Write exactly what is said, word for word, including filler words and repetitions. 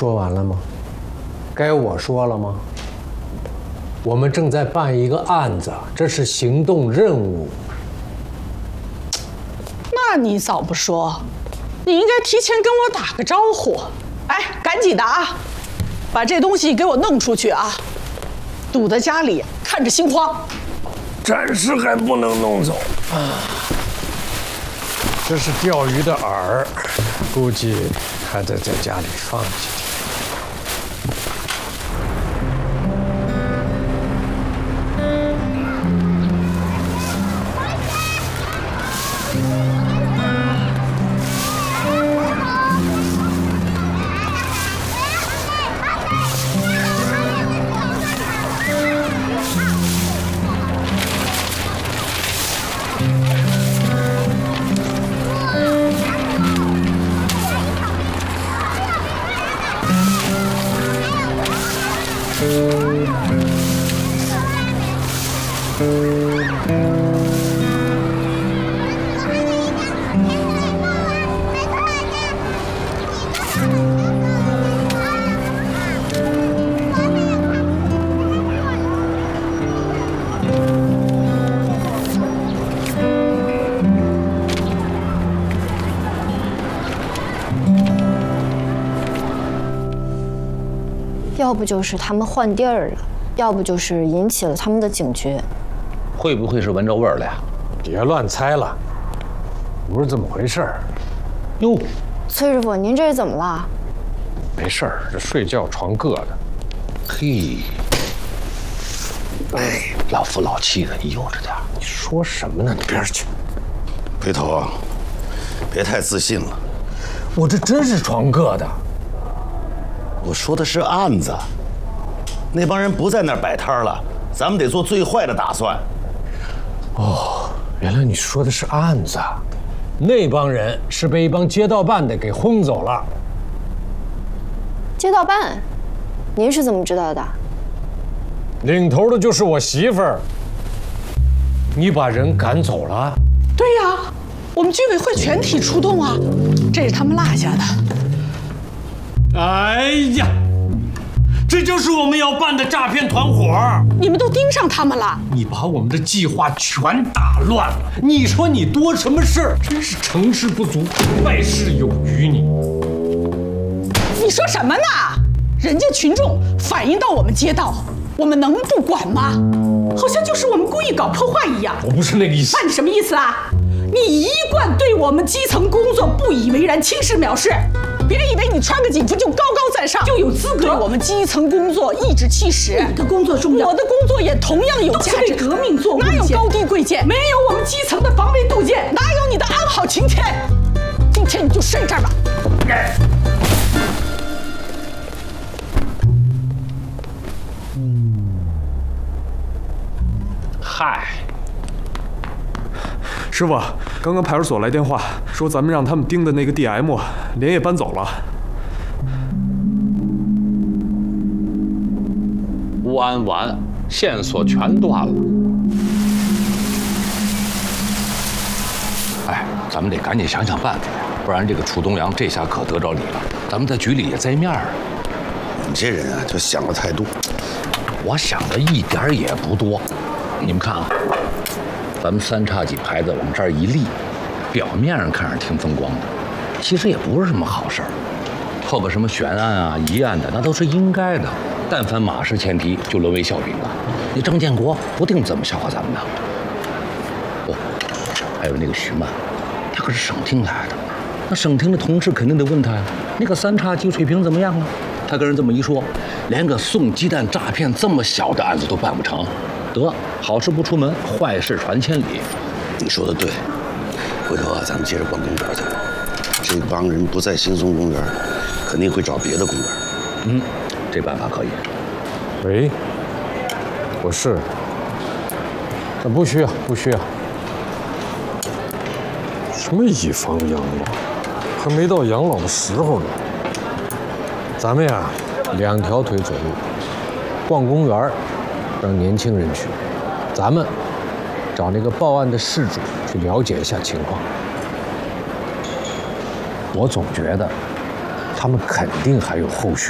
说完了吗？该我说了吗？我们正在办一个案子，这是行动任务。 那你早不说，你应该提前跟我打个招呼。哎，赶紧的啊，把这东西给我弄出去啊！堵在家里看着心慌。 暂时还不能弄走啊。这是钓鱼的饵，估计还得在家里放几天。 要不就是他们换地儿了，要不就是引起了他们的警觉。 会不会是闻着味儿了呀？ 别乱猜了，不是这么回事儿。 哟， 崔师傅，您这是怎么了？ 没事儿，这睡觉床硌的。 嘿，哎，老夫老妻的，你悠着点。 你说什么呢？你边去。 回头，别太自信了。 我这真是床硌的。 我说的是案子，那帮人不在那儿摆摊了，咱们得做最坏的打算。 哦，原来你说的是案子，那帮人是被一帮街道办的给轰走了。 街道办，您是怎么知道的？ 领头的就是我媳妇儿。你把人赶走了？ 对呀，我们居委会全体出动啊，这是他们落下的。 哎呀，这就是我们要办的诈骗团伙！ 你们都盯上他们了， 你把我们的计划全打乱了。你说你多什么事儿？真是成事不足，败事有余你。 你说什么呢？人家群众反映到我们街道，我们能不管吗？好像就是我们故意搞破坏一样。 我不是那个意思。 那你什么意思啊？你一贯对我们基层工作不以为然，轻视藐视。别以为你穿个警服就高高在上，就有资格对我们基层工作颐指气使。你的工作重要，我的工作也同样有价值。革命做哪有高低贵贱？没有我们基层的防微杜渐，哪有你的安好晴天？今天你就睡这儿吧。 嗨， 师傅，刚刚派出所来电话说咱们让他们盯的那个 D M 连夜搬走了。 吴安完，线索全断了。哎，咱们得赶紧想想办法呀，不然这个楚东阳这下可得着理了，咱们在局里也栽面儿。 你这人啊，就想的太多。 我想的一点儿也不多。你们看啊，咱们三叉戟牌子往这儿一立，表面上看着挺风光的，其实也不是什么好事儿。后边什么悬案啊、疑案的，那都是应该的。但凡马失前蹄，就沦为笑柄了。你张建国不定怎么笑话咱们呢。哦，还有那个徐曼，他可是省厅来的，那省厅的同事肯定得问他呀，那个三叉戟水平怎么样啊？他跟人这么一说，连个送鸡蛋诈骗这么小的案子都办不成。得，好事不出门，坏事传千里。 你说的对，回头啊，咱们接着逛公园去。这帮人不在新松公园，肯定会找别的公园。 嗯，这办法可以。 喂，我是。不需要，不需要。什么以房养老，还没到养老的时候呢。咱们呀，两条腿走路，逛公园。让年轻人去，咱们找那个报案的事主去了解一下情况。我总觉得他们肯定还有后续。